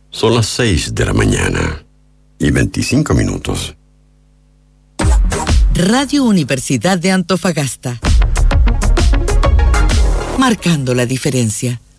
Son las 6 de la mañana y 25 minutos. Radio Universidad de Antofagasta. Marcando la diferencia.